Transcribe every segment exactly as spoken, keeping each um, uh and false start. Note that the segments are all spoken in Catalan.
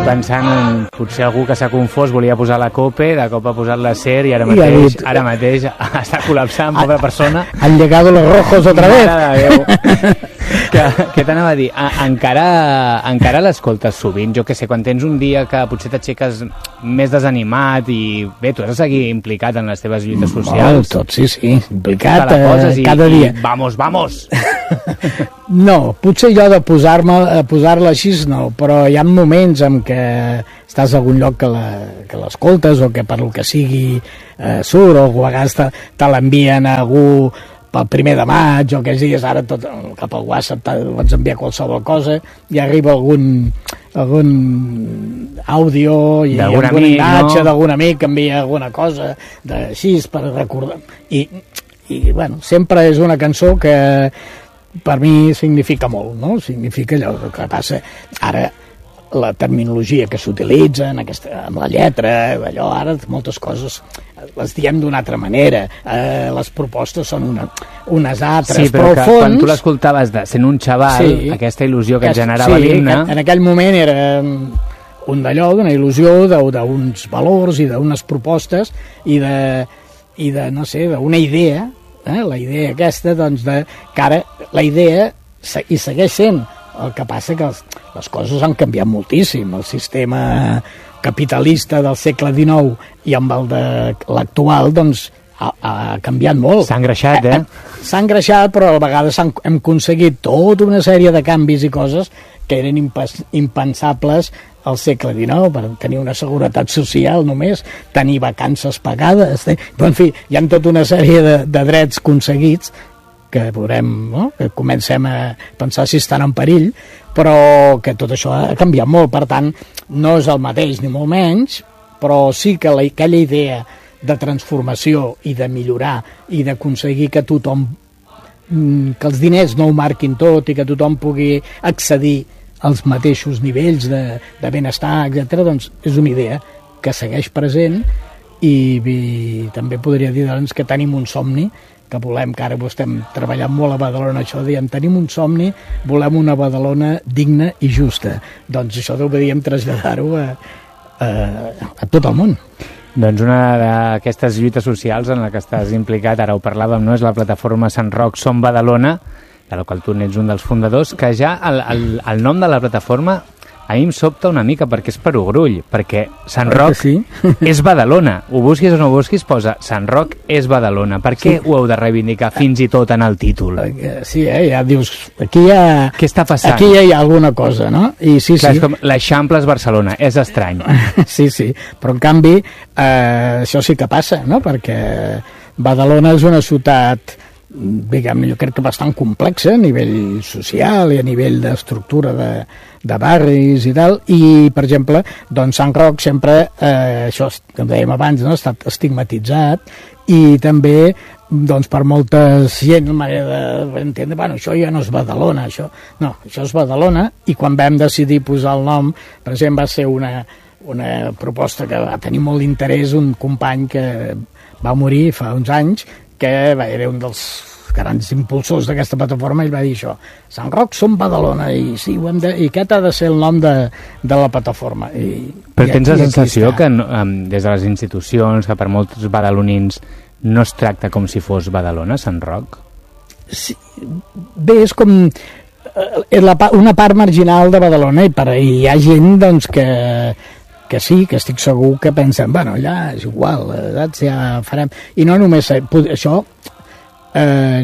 pensant en potser algú que s'ha confós, volia posar la COPE, de cop ha posat la SER i ara I ha mateix, dit- ara mateix està col·lapsant, pobra persona. Han llegado los rojos otra vez. Mare de Déu. que, què t'anava a dir? A, encara encara l'escoltes sovint? Jo que sé, quan tens un dia que potser t'aixeques més desanimat i bé, tu has de seguir implicat en les teves lluites socials. Molt, tot, sí, sí, implicat Te la poses eh, i, cada dia. I vamos, vamos! No, potser jo de posar-me a posar-la així no, però hi ha moments en què estàs a algun lloc que la- que l'escoltes o que per lo que sigui eh, surt, o a vegades te, te l'envien a algú pel primer de maig o aquests dies, ara tot cap al WhatsApp te pots enviar qualsevol cosa i arriba algun algun àudio i D'algun algun amic, imatge no? d'algun amic que envia alguna cosa de, així per recordar i, i bueno, sempre és una cançó que per mi significa molt, no? Significa allò el que passa ara, la terminologia que s'utilitza en aquesta, amb la lletra, allò ara moltes coses les diem d'una altra manera, eh, les propostes són una, unes altres, Sí, però, però que al fons, quan tu l'escoltaves de, sent un xaval, Sí. aquesta il·lusió que et que- generava sí, l'himne... que en aquell moment era un d'allò, d'una il·lusió, de- d'uns valors i d'unes propostes i de, i de no sé, d'una idea, eh? La idea aquesta, doncs, de, que ara la idea se, i segueix sent, el que passa que els, les coses han canviat moltíssim, el sistema capitalista del segle dinou i amb el de l'actual, doncs, ha, ha canviat molt. S'ha engreixat, eh? S'ha engreixat, però a vegades han, hem aconseguit tota una sèrie de canvis i coses que eren impes, impensables al segle dinou, per tenir una seguretat social només, tenir vacances pagades, eh? Però, en fi, hi ha tota una sèrie de, de drets aconseguits que veurem, no? Que comencem a pensar si estan en perill, però que tot això ha canviat molt, per tant, no és el mateix ni molt menys, però sí que la, aquella idea de transformació i de millorar i d'aconseguir que tothom, que els diners no ho marquin tot i que tothom pugui accedir als mateixos nivells de, de benestar, etcètera, doncs és una idea que segueix present i, i també podria dir doncs, que tenim un somni que volem, que ara ho estem treballant molt a Badalona, això diem, tenim un somni, volem una Badalona digna i justa. Doncs això hauríem traslladar-ho a, a, a tot el món. Doncs una d'aquestes lluites socials en la que estàs implicat, ara ho parlàvem, no? És la plataforma Sant Roc Som Badalona, de la qual tu n'ets un dels fundadors, que ja el, el, el nom de la plataforma a mi em sobta una mica perquè és per Ogrull, perquè Sant Roc sí? és Badalona. Ho busquis o no ho busquis, posa Sant Roc és Badalona. Per què sí. ho heu de reivindicar fins i tot en el títol? Sí, eh? Ja dius, aquí hi ha... Què està passant? Aquí hi ha alguna cosa, no? I sí, Clar, sí. és com l'Eixample és Barcelona, és estrany. Sí, sí, però en canvi eh, això sí que passa, no? Perquè Badalona és una ciutat, diguem, jo crec que bastant complexa a nivell social i a nivell d'estructura de, de barris i tal, i per exemple doncs Sant Roc sempre eh, això que dèiem abans, no? Ha estat estigmatitzat i també doncs per molta gent manera d'entendre, bueno, això ja no és Badalona, això no, això és Badalona, i quan vam decidir posar el nom, per exemple, va ser una, una proposta que va tenir molt d'interès, un company que va morir fa uns anys, que va, era un dels grans impulsors d'aquesta plataforma, i va dir això, Sant Roc som Badalona, i sí, ho hem de, i aquest ha de ser el nom de, de la plataforma. I, Però i tens la aquí, sensació aquí que um, des de les institucions, que per molts badalonins no es tracta com si fos Badalona, Sant Roc? Sí, bé, és com eh, la, una part marginal de Badalona, i per ahí hi ha gent doncs, que, que sí, que estic segur que pensen, bueno, allà és igual, saps? Ja farem... I no només això, eh,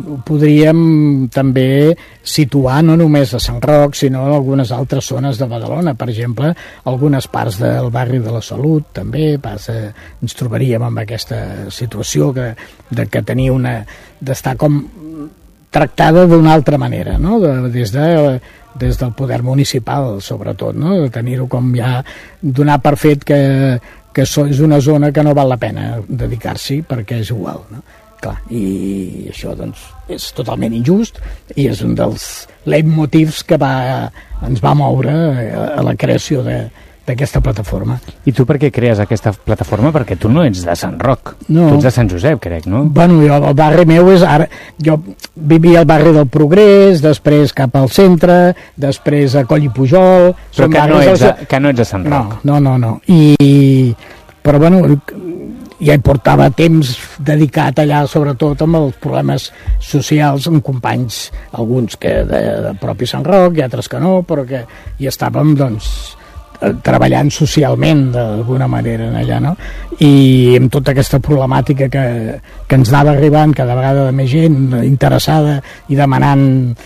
podríem també situar no només a Sant Roc, sinó a algunes altres zones de Badalona, per exemple, algunes parts del barri de la Salut també passa, ens trobaríem amb aquesta situació que, de que tenia una... d'estar com tractada d'una altra manera, no? De, des de des del poder municipal, sobretot, no? De tenir-ho com ja donar per fet que, que és una zona que no val la pena dedicar-s'hi perquè és igual, no? Clar, i això doncs és totalment injust i és un dels leitmotivs que va, ens va moure a, a la creació d'aquesta plataforma. I tu per què crees aquesta plataforma? Perquè tu no ets de Sant Roc, no. Tu ets de Sant Josep, crec, no? Bueno, jo, el barri meu és ara... Jo vivia al barri del Progrés, després cap al centre, després a Coll i Pujol... Però que no, ets de, que no ets de Sant Roc. No, no, no. no. I, però, bueno, ja hi portava temps dedicat allà, sobretot amb els problemes socials, amb companys, alguns que de, de propi Sant Roc i altres que no, però que hi estàvem, doncs, treballant socialment d'alguna manera en allà, no? I amb tota aquesta problemàtica que, que ens anava arribant cada vegada de més gent interessada i demanant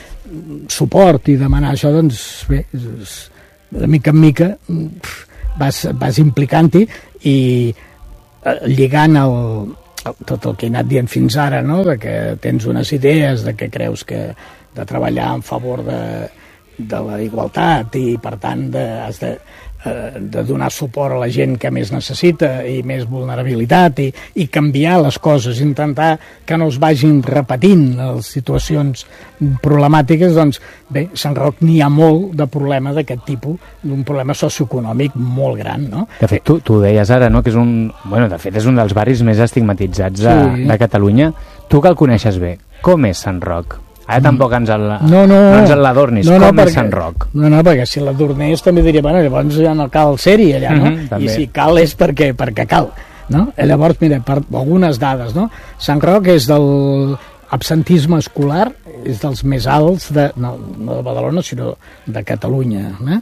suport i demanar això, doncs bé, de mica en mica vas, vas implicant-hi i lligant el, el, tot el que he anat dient fins ara, no? De que tens unes idees, de que creus que de treballar en favor de, de la igualtat i per tant de, has de, de donar suport a la gent que més necessita i més vulnerabilitat i, i canviar les coses, intentar que no es vagin repetint les situacions problemàtiques, doncs bé, Sant Roc n'hi ha molt de problema d'aquest tipus, d'un problema socioeconòmic molt gran, no? De fet, tu, tu deies ara, no?, que és un... Bueno, de fet, és un dels barris més estigmatitzats de, sí. de Catalunya. Tu que el coneixes bé, com és Sant Roc? Ara tampoc ens el, no, no, no ens l'adornis, no, no, com perquè, és Sant Roc? No, no, perquè si l'adornés també diria, bueno, llavors ja no cal ser-hi allà, no? Uh-huh, I si cal és perquè, perquè cal, no? I llavors, mira, per algunes dades, no? Sant Roc és del absentisme escolar, és dels més alts, de, no, no de Badalona, sinó de Catalunya, eh?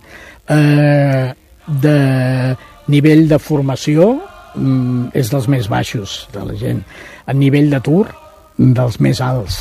Eh, de nivell de formació mm, és dels més baixos de la gent. A nivell d'atur, dels més alts.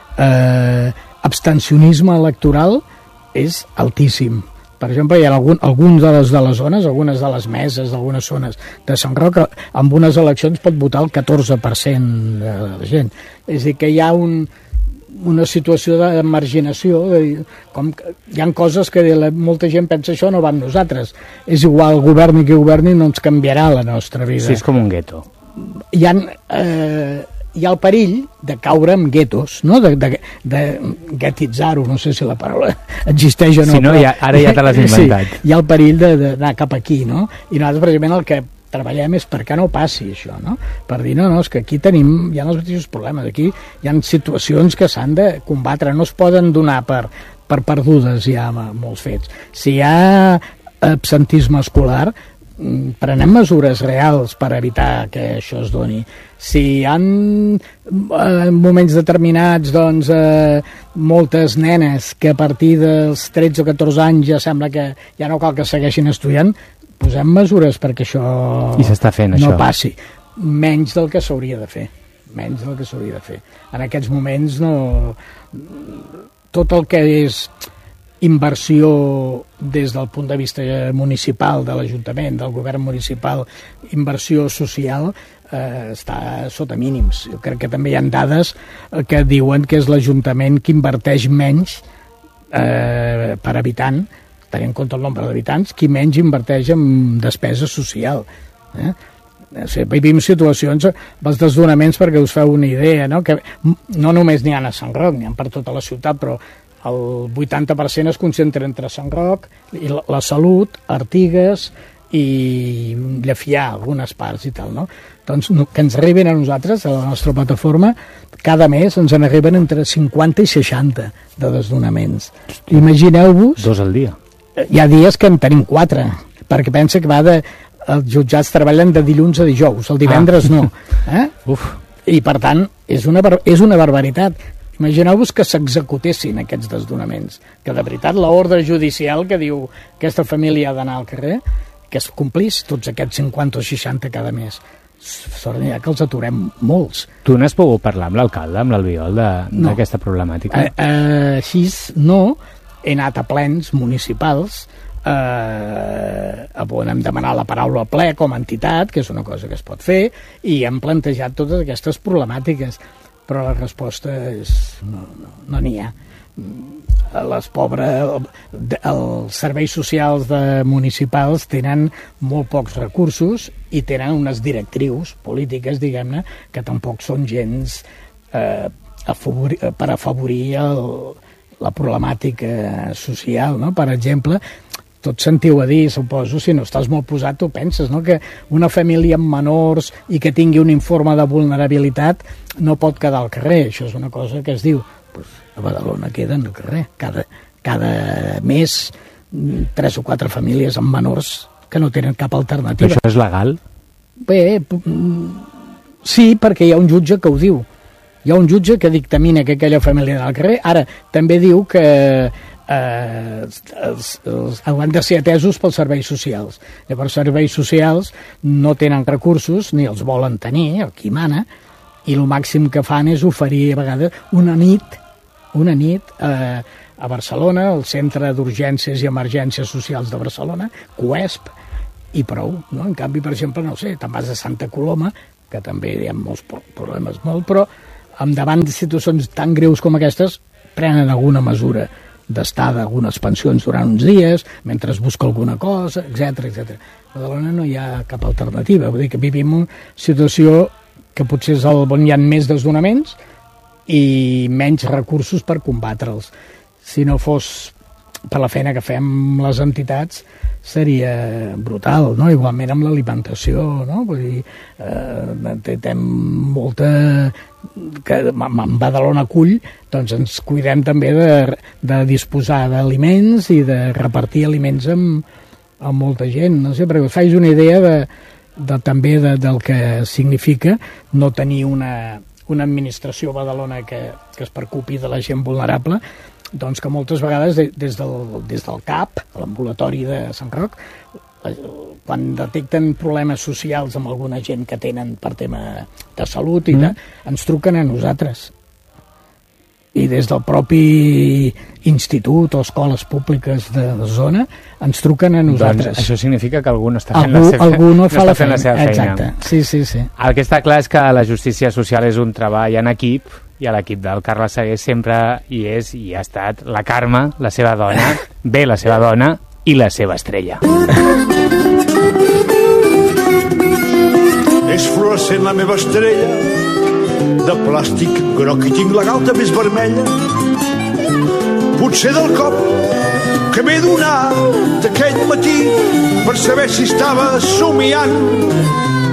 Eh, abstencionisme electoral és altíssim. Per exemple, hi ha algun, alguns de les, de les zones, algunes de les meses d'algunes zones de Sant Roc, amb unes eleccions pot votar el catorze per cent de la gent. És a dir, que hi ha un, una situació de marginació, de, com que hi ha coses que la, molta gent pensa això no va amb nosaltres. És igual, governi que governi, no ens canviarà la nostra vida. Sí, és com un gueto. Hi ha... Eh, hi ha el perill de caure en guetos, no? de, de, de guetitzar-ho, no sé si la paraula existeix o no. Si no, però, ja, ara ja te l'has inventat. Sí, hi ha el perill d'anar cap aquí, no? I nosaltres, precisament, el que treballem és perquè no passi això, no? Per dir, no, no, és que aquí tenim, hi ha els mateixos problemes, aquí hi ha situacions que s'han de combatre, no es poden donar per, per perdudes ja molts fets. Si hi ha absentisme escolar, prenem mesures reals per evitar que això es doni. Si hi ha eh, moments determinats, doncs, eh, moltes nenes que a partir dels tretze o catorze anys ja sembla que ja no cal que segueixin estudiant, posem mesures perquè això, I s'està fent, no això. passi. Menys del que s'hauria de fer. Menys del que s'hauria de fer. En aquests moments no... Tot el que és inversió des del punt de vista municipal, de l'Ajuntament, del govern municipal, inversió social, eh, està sota mínims. Jo crec que també hi ha dades que diuen que és l'Ajuntament que inverteix menys eh, per habitant, tenint en compte el nombre d'habitants, qui menys inverteix en despesa social. Eh? O sigui, vivim situacions, els desdonaments, perquè us feu una idea, no? Que no només n'hi ha a Sant Roc, n'hi ha per tota la ciutat, però el vuitanta per cent es concentra entre Sant Roc, i la, la Salut, Artigues i Llefià, algunes parts i tal, no? Doncs no, que ens arriben a nosaltres, a la nostra plataforma, cada mes ens en arriben entre cinquanta i seixanta de desdonaments. Imagineu-vos... Dos al dia. Hi ha dies que en tenim quatre, perquè pensa que va de... Els jutjats treballen de dilluns a dijous, el divendres ah. no. Eh? Uf. I, per tant, és una, és una barbaritat. Imagineu-vos que s'executessin aquests desdonaments, que de veritat l'ordre judicial que diu que aquesta família ha d'anar al carrer, que es complís tots aquests cinquanta o seixanta cada mes. Sort n'hi ha que els aturem molts. Tu n'has pogut parlar amb l'alcalde, amb l'Albiol, d'aquesta no. problemàtica? Eh, eh, així no, he anat a plens municipals, eh, on hem demanat la paraula al ple com a entitat, que és una cosa que es pot fer, i hem plantejat totes aquestes problemàtiques. Però la resposta és no, no, no n'hi ha. Les pobres, els serveis socials de municipals tenen molt pocs recursos i tenen unes directrius polítiques, diguem-ne, que tampoc són gens eh, afavorir, per afavorir el, la problemàtica social, no? Per exemple, tot sentiu a dir, suposo, si no estàs molt posat, tu penses, no?, que una família amb menors i que tingui un informe de vulnerabilitat no pot quedar al carrer. Això és una cosa que es diu, pues, a Badalona queden al carrer. Cada, cada mes, tres o quatre famílies amb menors que no tenen cap alternativa. Però això és legal? Bé, sí, perquè hi ha un jutge que ho diu. Hi ha un jutge que dictamina que aquella família del carrer. Ara, també diu que eh, els, els, han de ser atesos pels serveis socials. Llavors, serveis socials no tenen recursos, ni els volen tenir, el qui mana, i el màxim que fan és oferir a vegades una nit, una nit eh, a Barcelona, al Centre d'Urgències i Emergències Socials de Barcelona, CUESP, i prou, no? En canvi, per exemple, no sé, te'n vas a Santa Coloma, que també hi ha molts problemes, molt, però davant de situacions tan greus com aquestes, prenen alguna mesura d'estada, algunes pensions durant uns dies, mentre es busca alguna cosa, etcètera, etcètera. A Badalona no hi ha cap alternativa, vull dir que vivim una situació que potser és el on hi ha més desnonaments i menys recursos per combatre'ls. Si no fos per la feina que fem les entitats, seria brutal, no? Igualment amb l'alimentació, no? Vull dir, eh, tem molta... que en Badalona Cull, doncs ens cuidem també de, de disposar d'aliments i de repartir aliments amb, amb molta gent, no sé, perquè us faig una idea de, de, també de, del que significa no tenir una, una administració a Badalona que, que es preocupi de la gent vulnerable, doncs que moltes vegades des del, des del C A P, l'ambulatori de Sant Roc, quan detecten problemes socials amb alguna gent que tenen per tema de salut i mm. de, ens truquen a nosaltres. I des del propi institut o escoles públiques de la zona ens truquen a nosaltres. Doncs això significa que algú no està fent, algú, la, seva, algú no fa no la, fent la seva feina. Exacte, sí, sí, sí. El que està clar és que la justícia social és un treball en equip, i a l'equip del Carles Sagué sempre hi és i ha estat la Carme, la seva dona, bé la seva dona i la seva estrella. És fluorescent la meva estrella, de plàstic groc i tinc la galta més vermella. Potser del cop que m'he donat aquell matí per saber si estava somiant